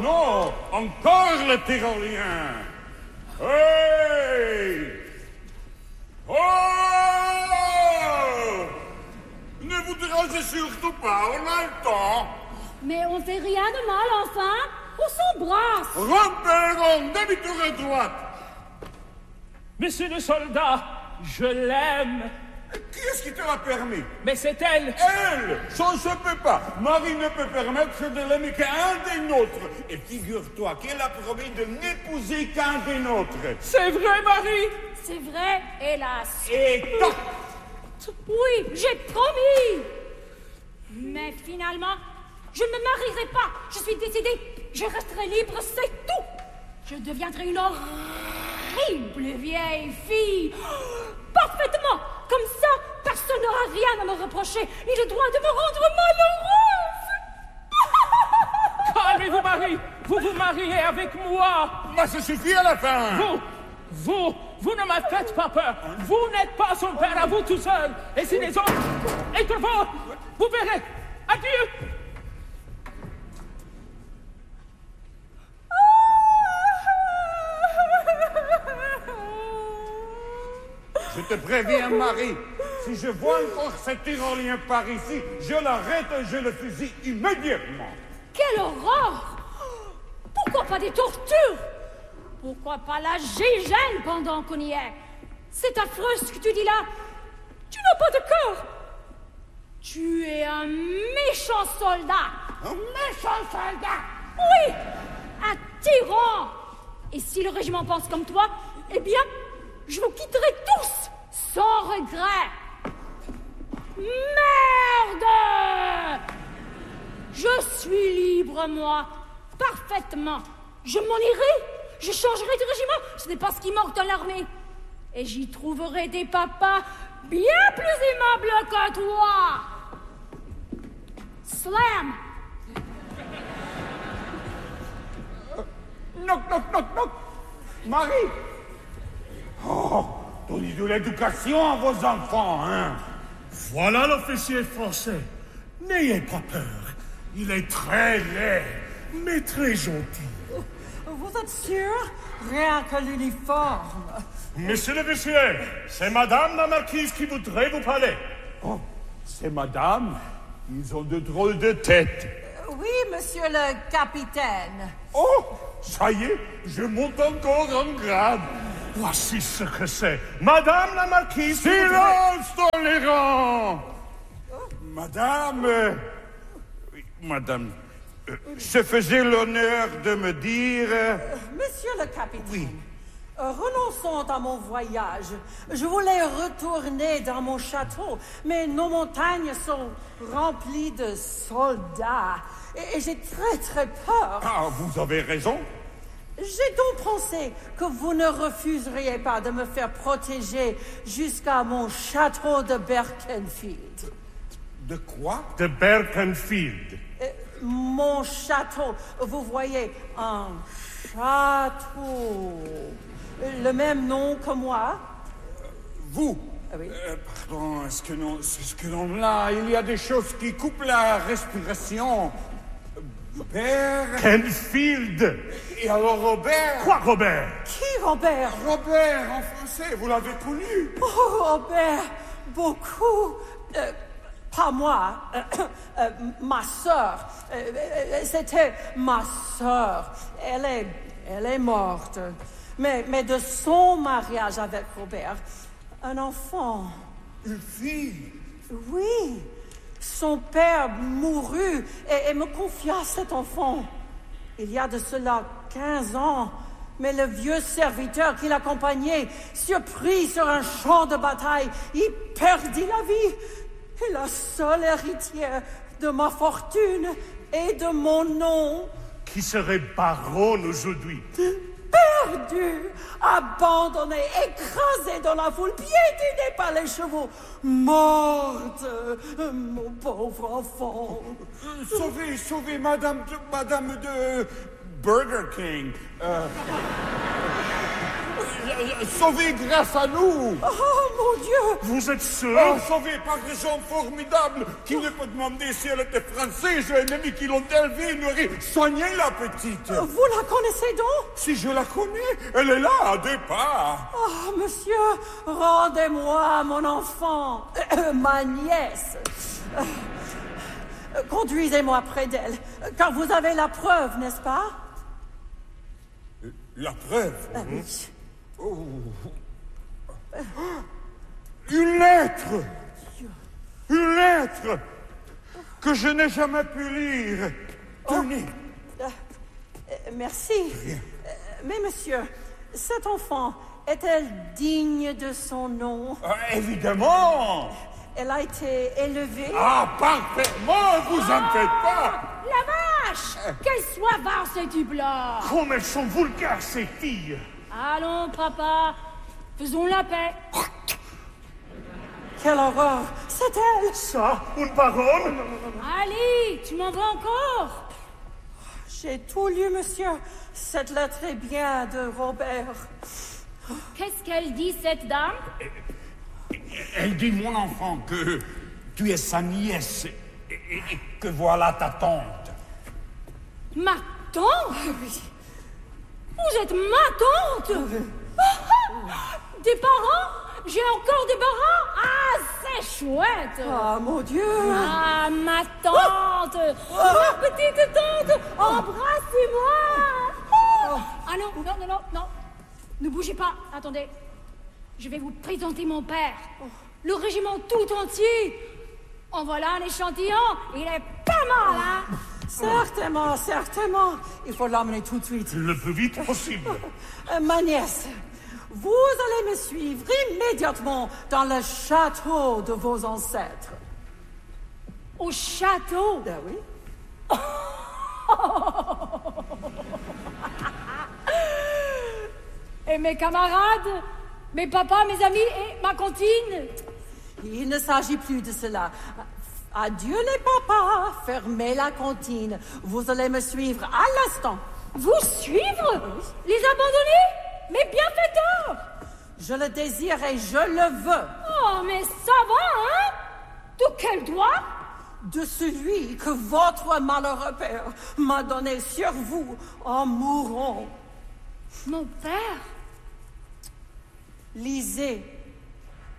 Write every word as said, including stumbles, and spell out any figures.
non, encore le tyrolien. Hey! Oh! Ne vous dérangez surtout pas, on a le temps. Mais on fait rien de mal, enfin. On s'embrasse. Rompez rond, demi-tour à droite. Monsieur le soldat, je l'aime. Qui est-ce qui te l'a permis? Mais c'est elle. Elle! Ça ne se peut pas. Marie ne peut permettre de l'aimer qu'un des nôtres. Et figure-toi qu'elle a promis de n'épouser qu'un des nôtres. C'est vrai, Marie? C'est vrai, hélas. Et toc! Oui, j'ai promis. Mais finalement, je ne me marierai pas. Je suis décidée. Je resterai libre, c'est tout. Je deviendrai une horrible vieille fille. Parfaitement. Comme ça, personne n'aura rien à me reprocher, ni le droit de me rendre malheureuse. Calmez-vous, Marie. Vous vous mariez avec moi. Mais ça suffit à la fin. Vous, vous, vous ne me faites pas peur. Vous n'êtes pas son père à vous tout seul. Et si les autres étaient vôtres, vous verrez. Adieu. Je te préviens, Marie, si je vois encore cet tyrolien par ici, je l'arrête et je le fusille immédiatement. Quelle horreur! Pourquoi pas des tortures? Pourquoi pas la gégène pendant qu'on y est? C'est affreux ce que tu dis là. Tu n'as pas de cœur. Tu es un méchant soldat. Un méchant soldat? Oui, un tyran. Et si le régiment pense comme toi, eh bien, je vous quitterai tous, sans regret. Merde! Je suis libre, moi, parfaitement. Je m'en irai, je changerai de régiment. Ce n'est pas ce qui manque dans l'armée. Et j'y trouverai des papas bien plus aimables que toi. Slam! Knock, knock, knock, knock. Marie! Oh, donnez de l'éducation à vos enfants, hein? Voilà l'officier français. N'ayez pas peur. Il est très laid, mais très gentil. Vous êtes sûr? Rien que l'uniforme. Monsieur l'officier, c'est madame la marquise qui voudrait vous parler. Oh, c'est madame. Ils ont de drôles de têtes. Oui, monsieur le capitaine. Oh, ça y est, je monte encore en grade. Voici ce que c'est. Madame la marquise... Silence, tolérant! Madame... euh, oui, madame... euh, se faisait l'honneur de me dire... euh, Monsieur le capitaine. Oui. Euh, renonçons à mon voyage. Je voulais retourner dans mon château, mais nos montagnes sont remplies de soldats. Et, et j'ai très très peur. Ah, vous avez raison. J'ai donc pensé que vous ne refuseriez pas de me faire protéger jusqu'à mon château de Berkenfield. De quoi? De Berkenfield. Euh, mon château, vous voyez, un château. Le même nom que moi. Vous? Ah oui. Euh, pardon, est-ce que non, est-ce que non, là, il y a des choses qui coupent la respiration. Robert... Kenfield. Et alors Robert? Quoi, Robert? Qui, Robert? Robert, en français, vous l'avez connu? Oh, Robert, beaucoup. Euh, pas moi, euh, euh, ma sœur. Euh, euh, C'était ma sœur. Elle est, elle est morte. Mais, mais de son mariage avec Robert, un enfant. Une fille? Oui. Son père mourut et, et me confia cet enfant. Il y a de cela quinze ans. Mais le vieux serviteur qui l'accompagnait, surpris sur un champ de bataille, il perdit la vie. Et la seule héritière de ma fortune et de mon nom. Qui serait baronne aujourd'hui? Perdu, abandonné, écrasé dans la foule, piétiné par les chevaux, morte, mon pauvre enfant. Sauvez, sauvez Madame de, Madame de Burger King. Euh, euh, sauvés grâce à nous. Oh, mon Dieu! Vous êtes sûr? Oh, sauvés par des gens formidables qui ne peut demander si elle était française ou ennemie qui l'ont élevée et nourrie. Soignez la petite. Vous la connaissez donc? Si je la connais, elle est là, à deux pas. Oh, monsieur, rendez-moi mon enfant, euh, ma nièce. Euh, Conduisez-moi près d'elle, car vous avez la preuve, n'est-ce pas? La preuve? Ah oui. Oh. Une lettre! Une lettre que je n'ai jamais pu lire. Tenez. Euh, euh, merci. Euh, mais monsieur, cette enfant est-elle digne de son nom? Ah, évidemment! Elle a été élevée... Ah, parfaitement, vous en faites pas! La vache! Quelle soivard ce type-là! Comme elles sont vulgaires, ces filles! Allons, papa, faisons la paix. Quelle horreur! C'est elle! Ça, une parole? Allez, tu m'en veux encore? J'ai tout lu, monsieur. Cette lettre est bien de Robert. Qu'est-ce qu'elle dit, cette dame? Elle dit, mon enfant, que tu es sa nièce et, et- et que voilà ta tante. Ma tante? Vous êtes ma tante? Des parents? J'ai encore des parents? Ah, c'est chouette! Ah, mon Dieu! Ah, ma tante! Ma petite tante! Embrassez-moi! Oh. Ah non, non, non, non, non. Ne bougez pas, attendez. Je vais vous présenter mon père. Le régiment tout entier. En voilà un échantillon. Il est pas mal, hein? Certainement, certainement. Il faut l'emmener tout de suite. Le plus vite possible. Euh, ma nièce, vous allez me suivre immédiatement dans le château de vos ancêtres. Au château. Ben oui. Et mes camarades, mes papas, mes amis et ma cantine. Il ne s'agit plus de cela. Adieu les papas, fermez la cantine. Vous allez me suivre à l'instant. Vous suivre? Les abandonner? Mes bienfaiteurs? Je le désire et je le veux. Oh, mais ça va, hein? De quel droit? De celui que votre malheureux père m'a donné sur vous en mourant. Mon père? Lisez